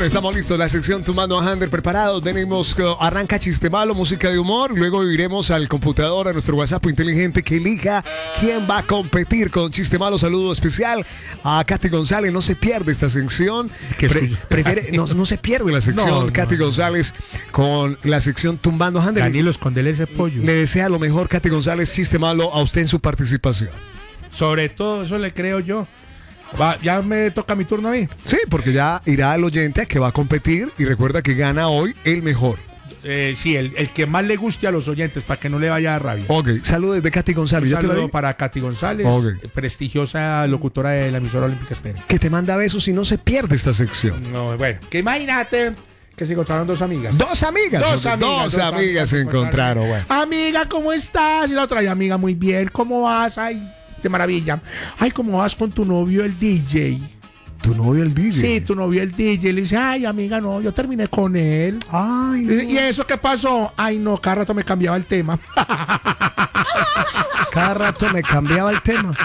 Bueno, estamos listos. La sección Tumbando a Hander preparados. Venimos, arranca Chiste Malo, música de humor. Luego iremos al computador, a nuestro WhatsApp inteligente que elija quién va a competir con Chiste Malo. Saludo especial a Katy González. No se pierde esta sección. No se pierde la sección. Katy González con la sección Tumbando a Hander. Danilo, escondele ese pollo. Le desea lo mejor, Katy González, Chiste Malo, a usted en su participación. Sobre todo, eso le creo yo. ¿Ya me toca mi turno ahí? Sí, porque ya irá el oyente que va a competir y recuerda que gana hoy el mejor. Sí, el que más le guste a los oyentes, para que no le vaya a rabia. Ok, saludos de Katy González. Un saludo para Katy González, prestigiosa locutora de la emisora Olímpica Estéreo. Que te manda besos y no se pierde esta sección. No, bueno, que imagínate que se encontraron dos amigas. Dos amigas se encontraron. Bueno. Amiga, ¿cómo estás? Y la otra, amiga, muy bien, ¿cómo vas? Ay, de maravilla. Ay, ¿cómo vas con tu novio el DJ? ¿Tu novio el DJ? Sí, tu novio el DJ. Le dice, ay, amiga, no, yo terminé con él. Ay, no. ¿Y eso qué pasó? Ay, no, cada rato me cambiaba el tema. Cada rato me cambiaba el tema.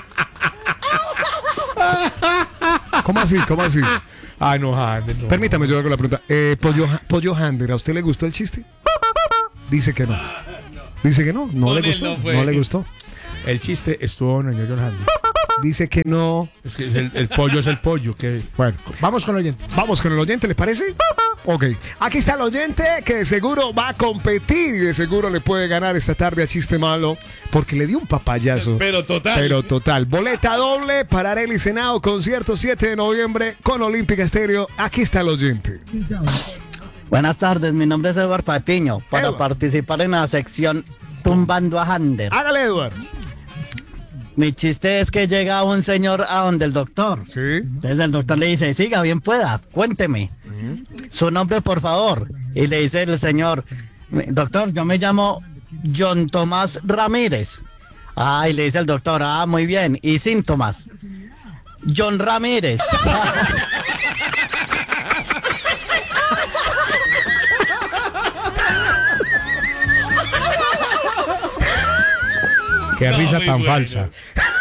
¿Cómo así? Ay, no, Hander, no. Permítame, yo hago la pregunta. Pollo Hander, ¿a usted le gustó el chiste? Dice que no. Dice que no. No le gustó. No le gustó. El chiste estuvo en el John Hander. Dice que no. Es que el pollo es el pollo. Bueno, vamos con el oyente. Vamos con el oyente, ¿les parece? Ok. Aquí está el oyente que de seguro va a competir y de seguro le puede ganar esta tarde a Chiste Malo porque le dio un papayazo. Pero total. Boleta doble para Arely Senado, concierto 7 de noviembre con Olímpica Estéreo. Aquí está el oyente. Buenas tardes, mi nombre es Eduardo Patiño para participar en la sección Tumbando a Hander. Hágale, Eduardo. Mi chiste es que llega un señor a donde el doctor. Sí. Entonces el doctor le dice, siga, bien pueda, cuénteme. Su nombre, por favor. Y le dice el señor, doctor, yo me llamo John Tomás Ramírez. Ah, y le dice el doctor, muy bien. ¿Y síntomas? John Ramírez. Qué risa tan falsa.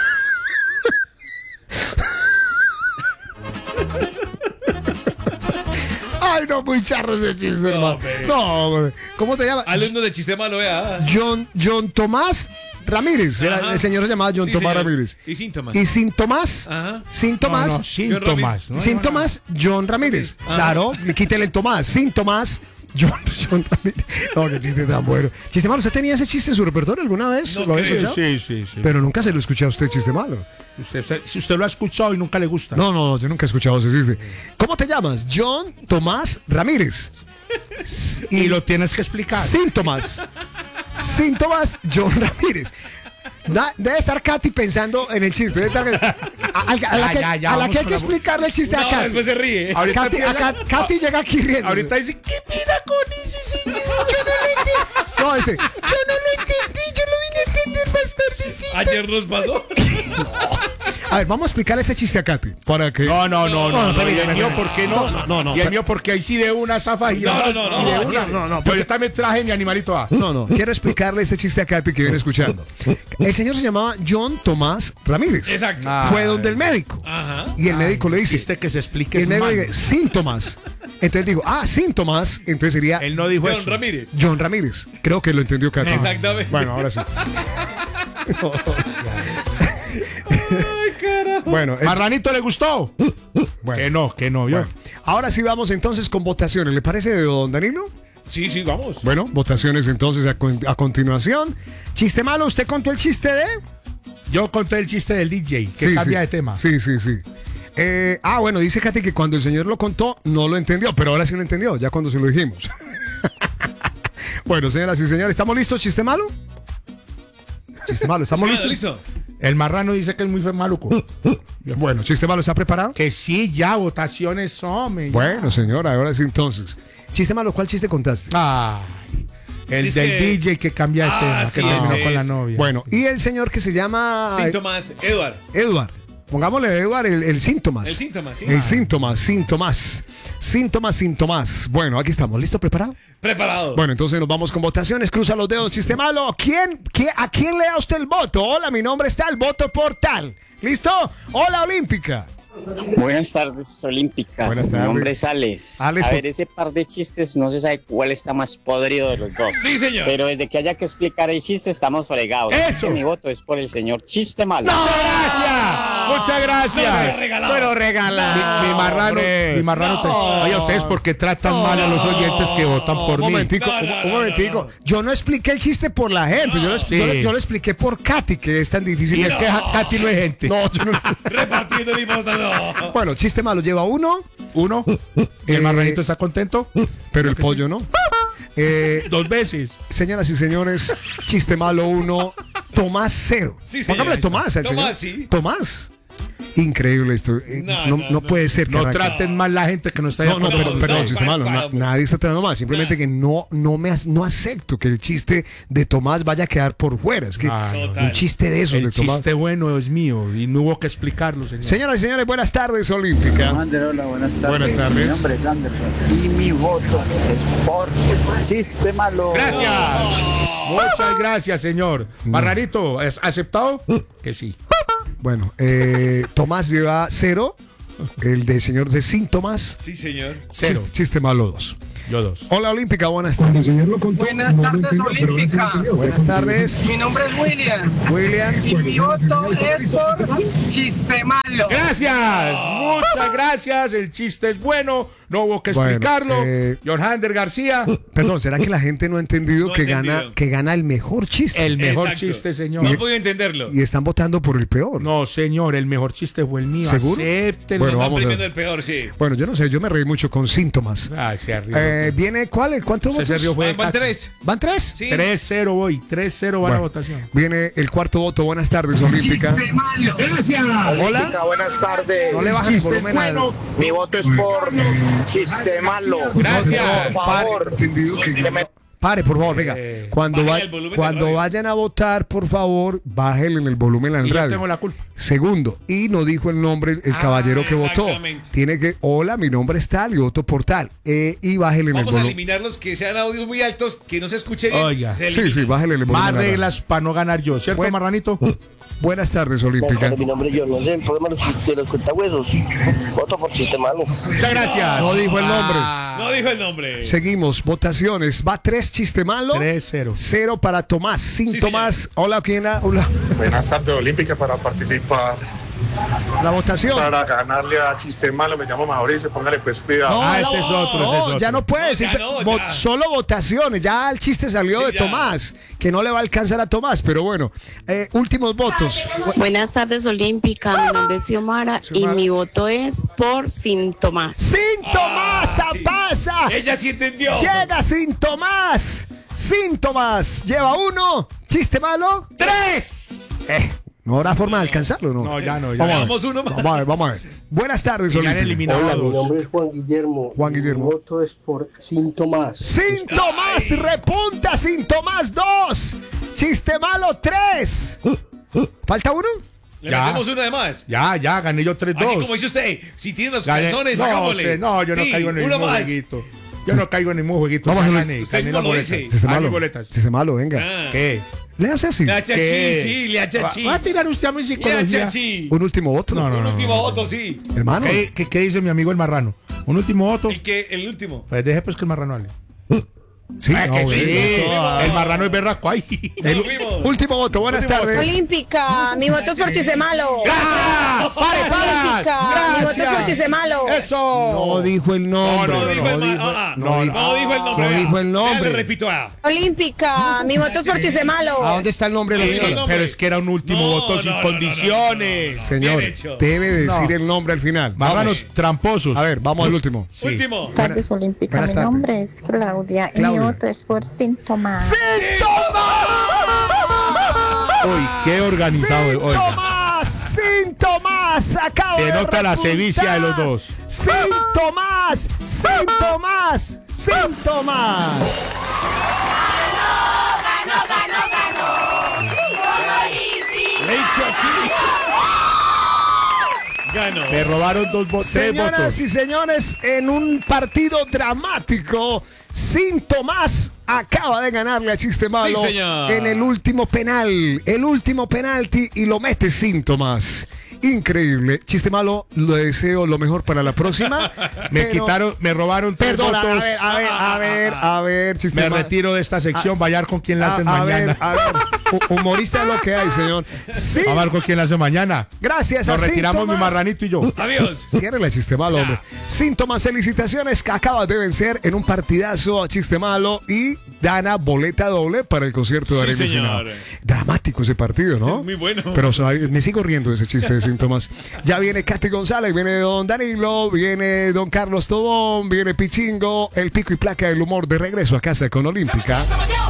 Ay, no, muy charro ese chiste, hermano. No, hombre. ¿Cómo te llamas? Alumno de Chiste Malo, vea. John Tomás Ramírez. El señor se llamaba John Tomás Ramírez. ¿Y síntomas? ¿Y síntomas? Ajá. ¿Síntomas? No, síntomas. No, síntomas, John Ramírez. Claro, quítele el Tomás. Síntomas. John Ramírez. No, qué chiste tan bueno. Chiste Malo, ¿usted tenía ese chiste en su repertorio alguna vez? No, ¿lo había escuchado? Sí. Pero nunca se lo escuché a usted, Chiste Malo. Si usted lo ha escuchado y nunca le gusta. No, yo nunca he escuchado ese chiste. ¿Cómo te llamas? John Tomás Ramírez. Y lo tienes que explicar. Síntomas, John Ramírez. Debe estar Katy pensando en el chiste. Debe estar, a la que hay que explicarle el chiste a Katy. Después se ríe. Katy llega aquí riendo. Ahorita dice, ¿qué pida con ese señor? Yo no lo entendí. No, yo no lo entendí. Yo lo vine a entender más tardecito. Ayer nos pasó. A ver, vamos a explicarle este chiste a Katy. Para que... No. ¿Y el mío por qué no? No. ¿Y el mío porque ahí sí de una zafa y No. Yo también traje mi animalito A. No. Quiero explicarle este chiste a Katy que viene escuchando. El señor se llamaba John Tomás Ramírez. Exacto. Fue donde el médico. Ajá. Y el médico le dice... Chiste que se explique. El médico dice, síntomas. Entonces digo, síntomas. Entonces sería... Él no dijo John eso. Ramírez. John Ramírez. Creo que lo entendió Katy. Exactamente. Bueno, ahora sí. Ay, carajo. Bueno, ¿Marranito le gustó? bueno. Que no. Bueno. Ahora sí vamos entonces con votaciones. ¿Le parece, don Danilo? Sí, vamos. Bueno, votaciones entonces a continuación. Chiste Malo, ¿usted contó el chiste de...? Yo conté el chiste del DJ, que cambia de tema. Sí. Bueno, dice Katy que cuando el señor lo contó, no lo entendió, pero ahora sí lo entendió, ya cuando se lo dijimos. Bueno, señoras y señores, ¿estamos listos, Chiste Malo? Chiste Malo, ¿estamos listos? ¿Listo? El marrano dice que es muy maluco. Bueno, Chiste Malo, ¿está preparado? Que sí, ya, votaciones, hombre. Bueno, señora, ahora sí entonces. Chiste Malo, ¿cuál chiste contaste? El del DJ que cambia de tema, sí, que terminó con la es. novia. Bueno, y el señor que se llama... Síntomas, Edward. Pongámosle a Edward el síntomas. El síntomas, sí. El síntomas. Bueno, aquí estamos. ¿Listo? ¿Preparado? Preparado. Bueno, entonces nos vamos con votaciones. Cruza los dedos, Chiste Malo. ¿A quién le da usted el voto? Hola, mi nombre está el voto por tal. ¿Listo? Hola, Olímpica. Buenas tardes, Olímpica. Buenas tardes. Mi nombre es Alex. Alex, A por- ver, ese par de chistes no se sabe cuál está más podrido de los dos. Sí, señor. Pero desde que haya que explicar el chiste estamos fregados. Así ¡Eso! que mi voto es por el señor Chiste Malo. Muchas gracias. Pero regala. Mi marrano te... Oye, ustedes porque tratan mal a los oyentes que votan por Un mí. momentico, un momentico. Yo no expliqué el chiste por la gente, yo lo expliqué por Katy, que es tan difícil. Y es que Katy no es gente. No, yo no. Repartiendo limosna, no. Bueno, chiste malo lleva uno, Uno, el marranito está contento. pero el pollo no. 2 veces. Señoras y señores, chiste malo 1, Tomás 0. Sí, señor. Póngame Tomás, al Tomás, señor. sí. Tomás. Increíble esto. No puede ser que No arranque. traten mal la gente que no está de No, acuerdo. pero, perdón, no, chiste malo. Nadie está tratando mal. Simplemente que no acepto que el chiste de Tomás vaya a quedar por fuera. Es que un chiste de esos El de Tomás. chiste bueno es mío y no hubo que explicarlo, señor. Señoras y señores, buenas tardes, Olímpica. Ander, hola, buenas tardes. Buenas tardes. Mi nombre es Anderson y mi voto es por Chiste Malo. Gracias. Muchas gracias, señor. Marranito, ¿has aceptado? Que sí. Bueno, Tomás lleva 0. El de señor de síntomas. Sí, señor. 0. Chiste malo 2. Yo 2. Hola, Olímpica, buenas tardes. Buenas tardes, Olímpica. Buenas tardes, Mi nombre es William William. y mi voto es por Chiste Malo. Gracias. Muchas gracias. El chiste es bueno. No hubo que Bueno, explicarlo. Johander García, Perdón, ¿será que la gente no ha entendido No ha que entendido. gana el mejor chiste? el mejor Exacto. chiste, señor. No puedo entenderlo. Y están votando por el peor. No, señor, el mejor chiste fue el mío. ¿Seguro? Acéptenlo. Bueno, Están vamos a premiando ver. el peor, sí. Bueno, yo no sé, yo me reí mucho con síntomas. Ay, se arriba. ¿Viene cuál? ¿Cuántos Usted se votos? rió, fue Van Katy. 3. ¿Van 3? Sí. 3-0 voy. 3-0 va la Bueno, votación. viene el cuarto voto. Buenas tardes, Olímpica. Chiste Malo. Hola. Buenas tardes. No le bajan el volumen al... Mi voto es por Chiste Malo. Gracias. Por favor. Que me- Pare, por favor, venga. Cuando, Bájale el volumen cuando del radio. vayan a votar, por favor, bájenle el volumen al Y yo radio. tengo la culpa. Segundo, y no dijo el nombre el caballero que votó. exactamente. Tiene que, hola, mi nombre es tal y voto por tal. Y bájenle el Vamos a volumen. eliminar los que sean audios muy altos, que no se escuche bien. Oiga. Se Sí, eliminan. bájenle el volumen. Más al radio. reglas para no ganar yo, ¿cierto, Bueno. Marranito? Buenas tardes, Olímpica. Mi nombre es John, no sé, el problema de los cuentahuesos. Voto por Chiste Malo. Muchas gracias. No dijo el nombre. No dijo el nombre. Seguimos, votaciones. Va 3 chiste malo. 3-0. 0 para Tomás. Sin Sí, Tomás. Hola, ¿quién? Hola. Buenas tardes, Olímpica, para participar, La votación. para ganarle a Chiste Malo. Me llamo Mauricio, póngale pues cuidado. Ah, ese es otro, ese es No, otro. ya no puede. No, ya simple- no, ya. Solo votaciones. Ya el chiste salió Sí, de ya. Tomás. Que no le va a alcanzar a Tomás. Pero bueno, últimos votos. Buenas tardes, Olímpica. Mi nombre es Xiomara y Xiomara. mi voto es por Sin Tomás. Sin Tomás sí. pasa. Ella sí entendió. Llega Sin Tomás. Sin Tomás. Lleva 1. Chiste malo. 3. No habrá forma de alcanzarlo, ¿no? No, ya no, ya Vamos a ver. Vamos uno más. Vamos a ver, vamos a ver. Buenas tardes, Y ya han Olímpica. eliminado a Hola, mi dos. nombre es Juan Guillermo. Juan Guillermo. Mi voto es por Sin Tomás. Sin Tomás, repunta Sin Tomás 2. Chiste malo 3. ¿Falta uno? Le Ya. metemos uno de más. Ya, gané yo 3-2. Así como dice usted, si tiene los Gané- calzones, no, hagámosle. sé, no, yo no Sí, caigo en el uno mismo más. jueguito. Yo no caigo en el mismo jueguito. Vamos a Ya ver. gané, Usted gané mismo las lo boletas. dice. Chiste Ah, malo. mis boletas. Chiste malo, venga. Ah. ¿Qué? Le hace así. Le hace ¿Qué? chi, sí, le hace chi. ¿Va a tirar usted a mi Le hace psicología? chi. Un último voto. No, no, Un no. último voto, sí. Hermano. ¿Qué dice mi amigo el marrano? ¿Un último voto? El último. Pues deje pues que el marrano hable. Sí, Ah, no, que bueno. sí. El marrano es berraco. Ay. El Nos fuimos. último voto. Buenas Último voto. tardes. Olímpica, mi voto es por Chiste Malo. ¡Gracias! Olímpica, mi voto es por Chiste Malo. ¡Eso! No dijo el nombre. No, No dijo el dijo- no dijo el nombre. No dijo el nombre. Ya le repito. Olímpica, mi voto es por Chiste Malo. ¿A dónde está el nombre de la Sí, señora? no, Pero es que era un último No, voto no, sin no, condiciones. Señor, Bien hecho. debe decir No. el nombre al final. Marranos Vamos. tramposos. A ver, vamos al último. Sí. Último. Buenas tardes, Olímpica. Buenas Mi tardes. nombre es Claudia y Claudia. mi voto es por Sin Tomás. ¡Sin Tomás! Uy, qué organizado. ¡Sin Oiga. Tomás! ¡Sin Tomás! Acaba Se de nota la repuntar. sevicia de los dos. ¡Sin Tomás! ¡Sin Tomás! ¡Sin Tomás! Le hizo así. Ganó. Me robaron tres votos. Señoras y señores, en un partido dramático, Sin Tomás acaba de ganarle a Chiste Malo Sí, señor. en el último penal. El último penalti y lo mete Sin Tomás. increíble. Chiste malo, le deseo lo mejor para la próxima. Me robaron 3 Perdona, votos. a ver, chiste Me malo. retiro de esta sección. Vayar con quien la hacen A mañana. ver, humorista es lo que hay, señor. Sí. A ver con quién la hace mañana. Gracias Nos a retiramos Síntomas. mi marranito y yo. Adiós. Cierre el chiste malo, hombre. Síntomas, felicitaciones que acabas de vencer en un partidazo a chiste malo y gana boleta doble para el concierto de Sí, Arena señor. Senado. Dramático ese partido, ¿no? Muy bueno. Pero me sigo riendo de ese chiste de Síntomas. Ya viene Katy González, viene don Danilo, viene don Carlos Tobón, viene Pichingo, el pico y placa del humor de regreso a casa con Olímpica.